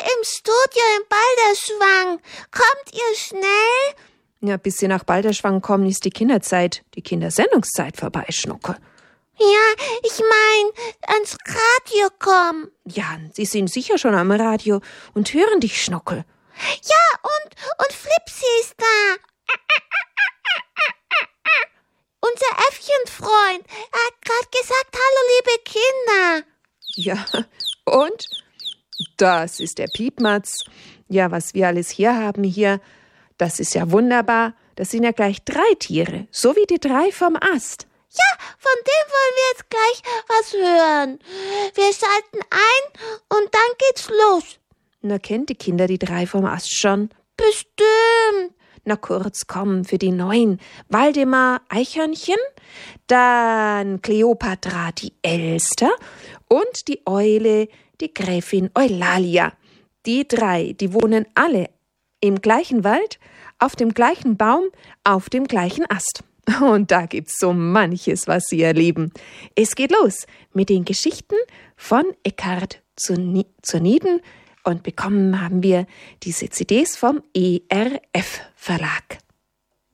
im Studio in Balderschwang. Kommt ihr schnell? Ja, bis Sie nach Balderschwang kommen, ist die Kinderzeit, die Kindersendungszeit vorbei, Schnuckel. Ja, ich mein, ans Radio kommen. Ja, Sie sind sicher schon am Radio und hören dich, Schnuckel. Ja, und Flipsi ist da. Unser Äffchenfreund. Er hat gerade gesagt, hallo, liebe Kinder. Ja, und? Das ist der Piepmatz. Ja, was wir alles hier haben hier, das ist ja wunderbar. Das sind ja gleich 3 Tiere, so wie die 3 vom Ast. Ja, von dem wollen wir jetzt gleich was hören. Wir schalten ein und dann geht's los. Na, kennt die Kinder die 3 vom Ast schon? Bestimmt. Na kurz, komm, für die 9. Waldemar Eichhörnchen, dann Kleopatra die Elster und die Eule, die Gräfin Eulalia. Die 3, die wohnen alle im gleichen Wald, auf dem gleichen Baum, auf dem gleichen Ast. Und da gibt's so manches, was sie erleben. Es geht los mit den Geschichten von Eckhard zur Nieden und bekommen haben wir diese CDs vom ERF Verlag.